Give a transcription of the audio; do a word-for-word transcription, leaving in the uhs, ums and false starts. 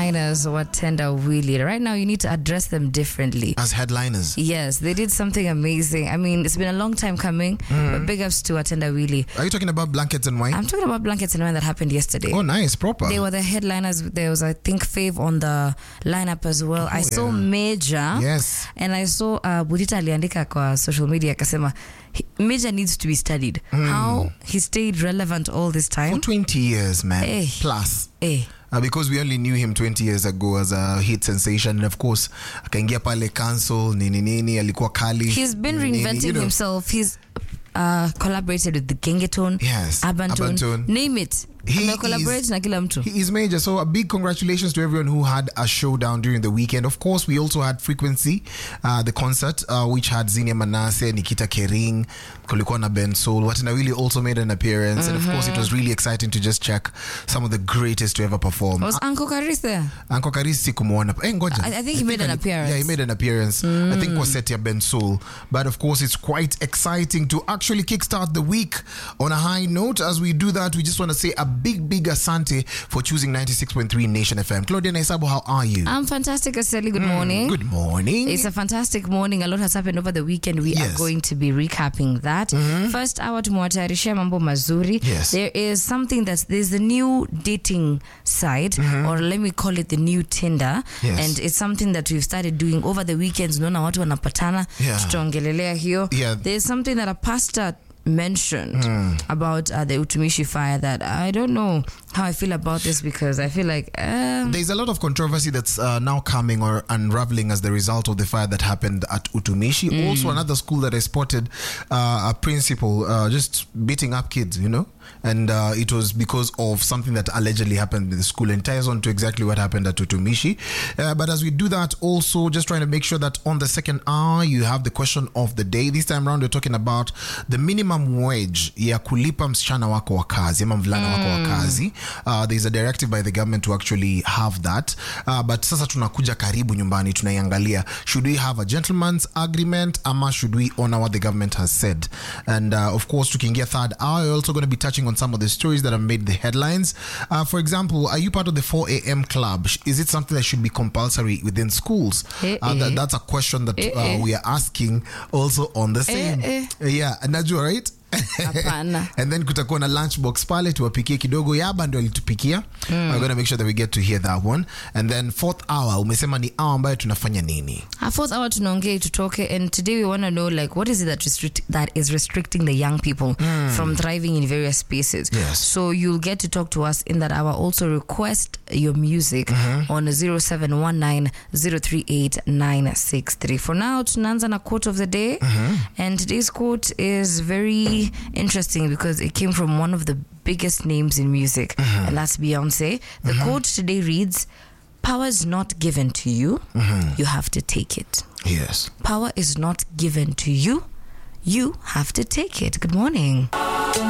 headliners were Tendawili. Right now, you need to address them differently. As headliners? Yes, they did something amazing. I mean, it's been a long time coming, mm. but big ups to Tendawili. Are you talking about Blankets and Wine? I'm talking about Blankets and Wine that happened yesterday. Oh, nice, proper. They were the headliners. There was, I think, Fave on the lineup as well. Oh, I saw yeah. Major. Yes. And I saw uh, Budita aliandika kwa social media akasema Major needs to be studied. Mm. How he stayed relevant all this time. For twenty years, man. Hey. Plus. Hey. Uh, because we only knew him twenty years ago as a hit sensation, and of course akaingia pale cancel nini nini alikuwa kali. He's been nini, reinventing you know. himself. He's uh, collaborated with the Gengetone, yes, Urban Tone, name it. He is, na kila mtu. he is major. So a big congratulations to everyone who had a showdown during the weekend. Of course, we also had Frequency, uh, the concert, uh, which had Zinia Manase, Nikita Kering, kulikuwa na Ben Soul. Watendawili also made an appearance. Mm-hmm. And of course, it was really exciting to just check some of the greatest to ever perform. Was Anko Karis there? Anko Karis sikumuona. Eh, ngoja. I, I think he I made think an I, appearance. Yeah, he made an appearance. Mm. I think Kwasetia Ben Soul. But of course, it's quite exciting to actually kickstart the week on a high note. As we do that, we just want to say a big, big asante for choosing ninety-six point three Nation F M. Claudia Naisabo, how are you? I'm fantastic, Aseli. Good mm, morning. Good morning. It's a fantastic morning. A lot has happened over the weekend. We yes. are going to be recapping that. Mm-hmm. First hour, tumewatayarishia mambo mazuri. Yes. There is something that's, there's a new dating site, mm-hmm. or let me call it the new Tinder. Yes. And it's something that we've started doing over the weekends. Naona watu wanapatana. Yeah. Tutaongelelea hiyo. Yeah. There's something that a pastor mentioned mm. about uh, the Utumishi fire that I don't know how I feel about this, because I feel like um, there's a lot of controversy that's uh, now coming or unraveling as the result of the fire that happened at Utumishi. Mm. Also another school that I spotted uh, a principal uh, just beating up kids, you know, and uh, it was because of something that allegedly happened in the school, and ties on to exactly what happened at Utumishi. Uh, but as we do that, also just trying to make sure that on the second hour you have the question of the day. This time around we're talking about the minimum wage ya kulipa msichana wako wa kazi ama mvulana wako wa kazi. Uh, there's a directive by the government to actually have that. Uh, but sasa tunakuja karibu nyumbani, tunaiangalia, should we have a gentleman's agreement ama should we honor what the government has said? And uh, of course, tukiingia third hour, we're also going to be touching on some of the stories that have made the headlines. Uh, for example, are you part of the four a.m. club? Is it something that should be compulsory within schools? Eh, uh, that, that's a question that eh, uh, eh. we are asking also on the same. Eh, eh. Yeah, Najua, right? And then kutakuwa na lunchbox pale tuwapikie kidogo. Yaba ndio alitupikia. mm. We're going to make sure that we get to hear that one. And then fourth hour umesema ni hour ambayo tunafanya nini? Our fourth hour tunaongea tutoke, and today we want to know, like, what is it that restrict that is restricting the young people mm. from thriving in various spaces. Yes. So you'll get to talk to us in that hour. Also request your music mm-hmm. on zero seven one nine zero three eight nine six three. For now, tunaanza na quote of the day. Mm-hmm. And today's quote is very interesting because it came from one of the biggest names in music, mm-hmm. and that's Beyonce. The mm-hmm. quote today reads, "Power is not given to you, mm-hmm. you have to take it." Yes. Power is not given to you, you have to take it. Good morning.